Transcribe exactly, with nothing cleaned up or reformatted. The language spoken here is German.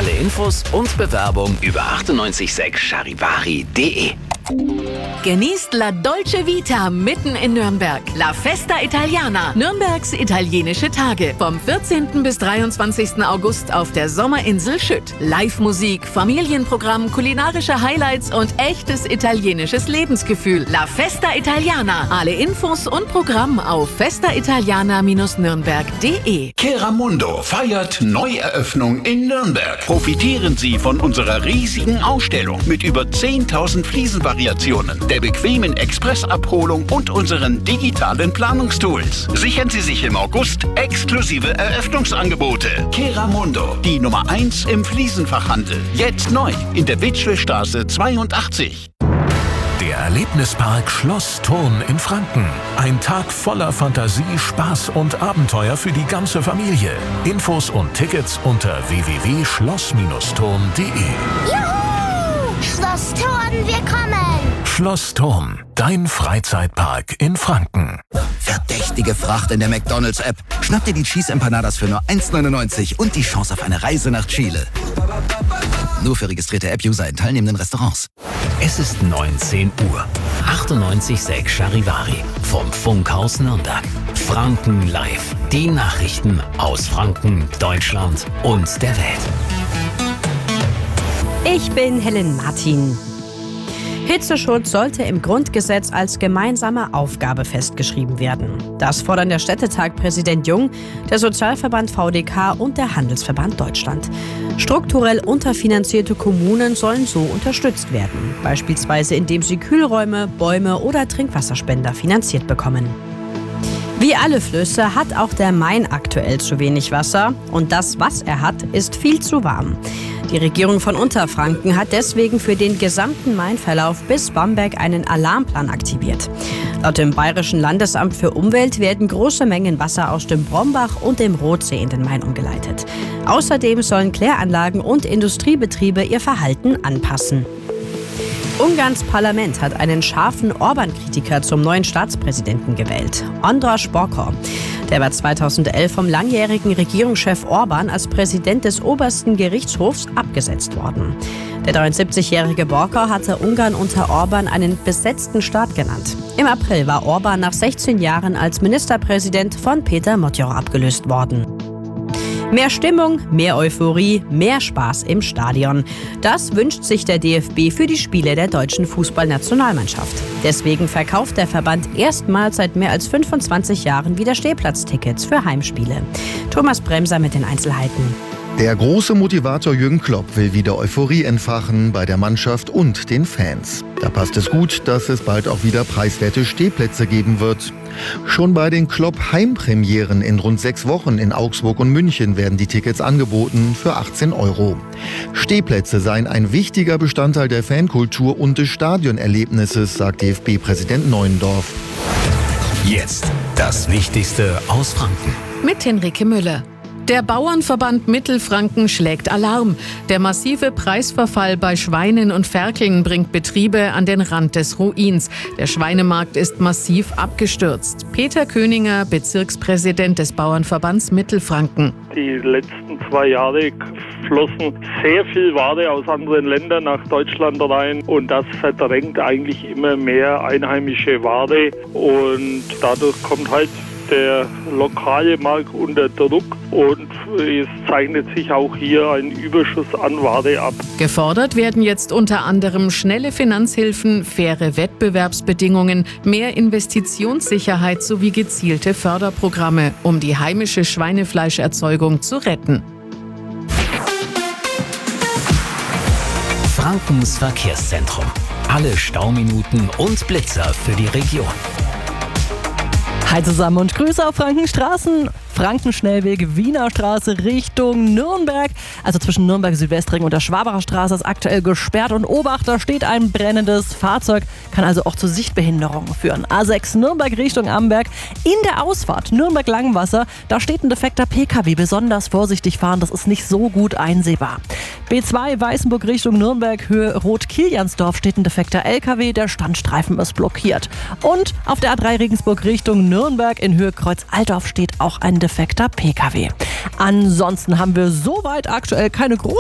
Alle Infos und Bewerbung über achtundneunzig Komma sechs charivari punkt de. Genießt La Dolce Vita mitten in Nürnberg. La Festa Italiana, Nürnbergs italienische Tage. Vom vierzehnten bis dreiundzwanzigsten August auf der Sommerinsel Schütt. Live-Musik, Familienprogramm, kulinarische Highlights und echtes italienisches Lebensgefühl. La Festa Italiana. Alle Infos und Programm auf festa italiana Bindestrich nürnberg punkt de. Keramundo feiert Neueröffnung in Nürnberg. Profitieren Sie von unserer riesigen Ausstellung mit über zehntausend Fliesenvariationen, der bequemen Expressabholung und unseren digitalen Planungstools. Sichern Sie sich im August exklusive Eröffnungsangebote. Keramundo, die Nummer eins im Fliesenfachhandel. Jetzt neu in der Witschlestraße zweiundachtzig. Der Erlebnispark Schloss Thurn in Franken. Ein Tag voller Fantasie, Spaß und Abenteuer für die ganze Familie. Infos und Tickets unter w w w punkt schloss thurn punkt de. Juhu! Schloss Thurn, wir kommen! Schloss Thurn, dein Freizeitpark in Franken. Verdächtige Fracht in der McDonald's-App. Schnapp dir die Cheese Empanadas für nur eins neunundneunzig und die Chance auf eine Reise nach Chile. Nur für registrierte App-User in teilnehmenden Restaurants. Es ist neunzehn Uhr. achtundneunzig Komma sechs Charivari vom Funkhaus Nürnberg. Franken live. Die Nachrichten aus Franken, Deutschland und der Welt. Ich bin Helen Martin. Hitzeschutz sollte im Grundgesetz als gemeinsame Aufgabe festgeschrieben werden. Das fordern der Städtetag-Präsident Jung, der Sozialverband V D K und der Handelsverband Deutschland. Strukturell unterfinanzierte Kommunen sollen so unterstützt werden, beispielsweise indem sie Kühlräume, Bäume oder Trinkwasserspender finanziert bekommen. Wie alle Flüsse hat auch der Main aktuell zu wenig Wasser und das, was er hat, ist viel zu warm. Die Regierung von Unterfranken hat deswegen für den gesamten Mainverlauf bis Bamberg einen Alarmplan aktiviert. Laut dem Bayerischen Landesamt für Umwelt werden große Mengen Wasser aus dem Brombach und dem Rotsee in den Main umgeleitet. Außerdem sollen Kläranlagen und Industriebetriebe ihr Verhalten anpassen. Ungarns Parlament hat einen scharfen Orban-Kritiker zum neuen Staatspräsidenten gewählt, András Bokor. Der war zweitausendelf vom langjährigen Regierungschef Orban als Präsident des obersten Gerichtshofs abgesetzt worden. Der neunundsiebzigjährige Bokor hatte Ungarn unter Orban einen besetzten Staat genannt. Im April war Orban nach sechzehn Jahren als Ministerpräsident von Péter Matthau abgelöst worden. Mehr Stimmung, mehr Euphorie, mehr Spaß im Stadion. Das wünscht sich der D F B für die Spiele der deutschen Fußballnationalmannschaft. Deswegen verkauft der Verband erstmals seit mehr als fünfundzwanzig Jahren wieder Stehplatztickets für Heimspiele. Thomas Bremser mit den Einzelheiten. Der große Motivator Jürgen Klopp will wieder Euphorie entfachen bei der Mannschaft und den Fans. Da passt es gut, dass es bald auch wieder preiswerte Stehplätze geben wird. Schon bei den Klopp-Heimpremieren in rund sechs Wochen in Augsburg und München werden die Tickets angeboten für achtzehn Euro. Stehplätze seien ein wichtiger Bestandteil der Fankultur und des Stadionerlebnisses, sagt D F B-Präsident Neuendorf. Jetzt das Wichtigste aus Franken. Mit Henrike Müller. Der Bauernverband Mittelfranken schlägt Alarm. Der massive Preisverfall bei Schweinen und Ferkeln bringt Betriebe an den Rand des Ruins. Der Schweinemarkt ist massiv abgestürzt. Peter Köninger, Bezirkspräsident des Bauernverbands Mittelfranken. Die letzten zwei Jahre flossen sehr viel Ware aus anderen Ländern nach Deutschland rein und das verdrängt eigentlich immer mehr einheimische Ware und dadurch kommt halt der lokale Markt unter Druck und es zeichnet sich auch hier ein Überschuss an Ware ab. Gefordert werden jetzt unter anderem schnelle Finanzhilfen, faire Wettbewerbsbedingungen, mehr Investitionssicherheit sowie gezielte Förderprogramme, um die heimische Schweinefleischerzeugung zu retten. Frankens Verkehrszentrum. Alle Stauminuten und Blitzer für die Region. Hi zusammen und Grüße auf Frankenstraßen. Frankenschnellweg, Wiener Straße Richtung Nürnberg. Also zwischen Nürnberg-Südwestring und der Schwabacher Straße ist aktuell gesperrt. Und Obacht, da steht ein brennendes Fahrzeug. Kann also auch zu Sichtbehinderungen führen. A sechs Nürnberg Richtung Amberg. In der Ausfahrt Nürnberg-Langwasser, da steht ein defekter P K W. Besonders vorsichtig fahren, das ist nicht so gut einsehbar. B zwei Weißenburg Richtung Nürnberg, Höhe Rot-Kiliansdorf steht ein defekter L K W. Der Standstreifen ist blockiert. Und auf der A drei Regensburg Richtung Nürnberg in Höhe Kreuz-Altdorf steht auch ein defekter P K W. Ansonsten haben wir soweit aktuell keine großen